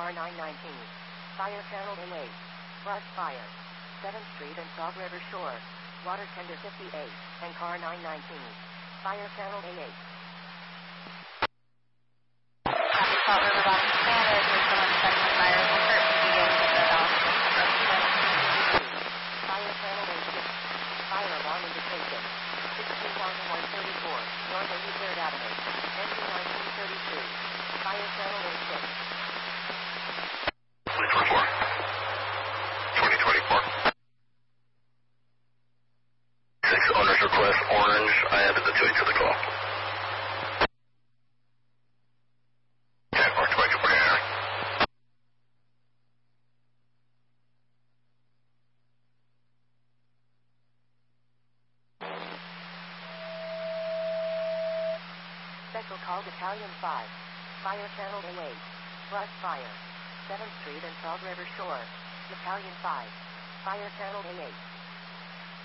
car 919. Fire channel A8. Brush fire. 7th Street and Frog River Shore. Water tender 58, and car 919. Fire channel A8. Copy, Salt River Bottom Spanish. There's someone expecting fire. We'll certainly be able to get that off. Fire channel A6. Fire alarm indication. 16,134, North 83rd Avenue. Engine 1932. Fire channel A6. 2024. 2024. 6 owner's request, orange. I added the 2 to the call. 10 or 24. Special call Battalion 5. Fire channel A8. Brush fire. 7th Street and Frog River Shore. Battalion 5. Fire channel A8.